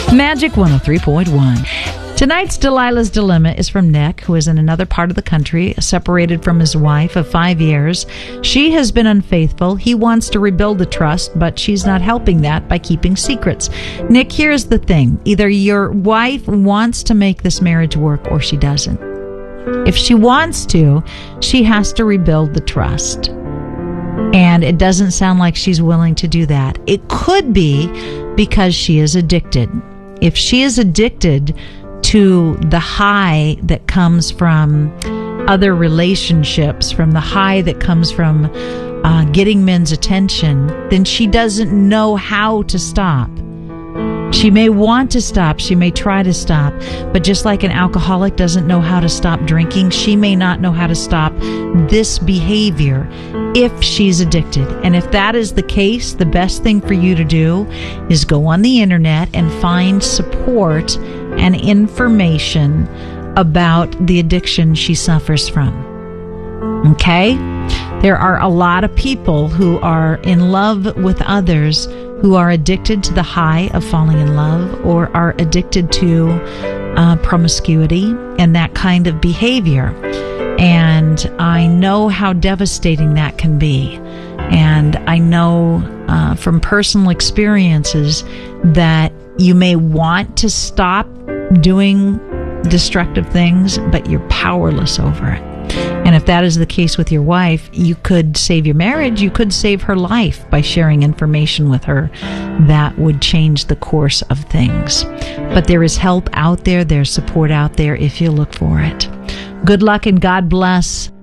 Magic 103.1. Tonight's Delilah's Dilemma is from Nick, who is in another part of the country, separated from his wife of 5 years. She has been unfaithful. He wants to rebuild the trust, but she's not helping that by keeping secrets. Nick, here's the thing. Either your wife wants to make this marriage work or she doesn't. If she wants to, she has to rebuild the trust. And it doesn't sound like she's willing to do that. It could be because she is addicted. If she is addicted to the high that comes from other relationships, from the high that comes from getting men's attention, then she doesn't know how to stop. She may want to stop, she may try to stop, but just like an alcoholic doesn't know how to stop drinking, she may not know how to stop this behavior if she's addicted. And if that is the case, the best thing for you to do is go on the internet and find support and information about the addiction she suffers from. Okay? There are a lot of people who are in love with others who are addicted to the high of falling in love or are addicted to promiscuity and that kind of behavior. And I know how devastating that can be. And I know from personal experiences that you may want to stop doing destructive things, but you're powerless over it. And if that is the case with your wife, you could save your marriage, you could save her life by sharing information with her that would change the course of things. But there is help out there, there's support out there if you look for it. Good luck and God bless.